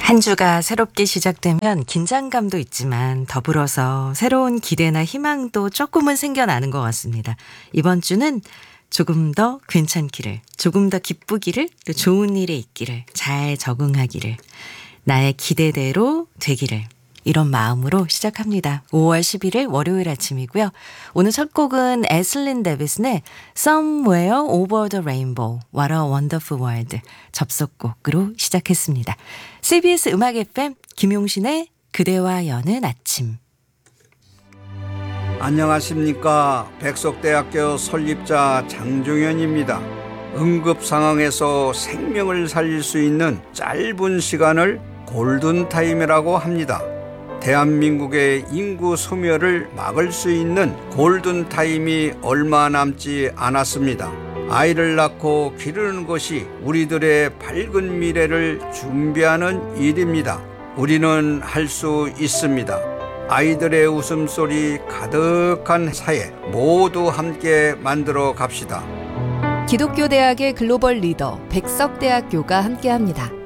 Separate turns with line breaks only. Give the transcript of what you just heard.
한 주가 새롭게 시작되면 긴장감도 있지만 더불어서 새로운 기대나 희망도 조금은 생겨나는 것 같습니다. 이번 주는 조금 더 괜찮기를, 조금 더 기쁘기를, 또 좋은 일에 있기를, 잘 적응하기를, 나의 기대대로 되기를, 이런 마음으로 시작합니다. 5월 11일 월요일 아침이고요. 오늘 첫 곡은 애슬린 데비슨의 Somewhere Over the Rainbow, What a Wonderful World 접속곡으로 시작했습니다. CBS 음악 FM 김용신의 그대와 여는 아침.
안녕하십니까. 백석대학교 설립자 장종현입니다. 응급 상황에서 생명을 살릴 수 있는 짧은 시간을 골든타임이라고 합니다. 대한민국의 인구 소멸을 막을 수 있는 골든타임이 얼마 남지 않았습니다. 아이를 낳고 기르는 것이 우리들의 밝은 미래를 준비하는 일입니다. 우리는 할 수 있습니다. 아이들의 웃음소리 가득한 사회 모두 함께 만들어 갑시다.
기독교 대학의 글로벌 리더 백석대학교가 함께합니다.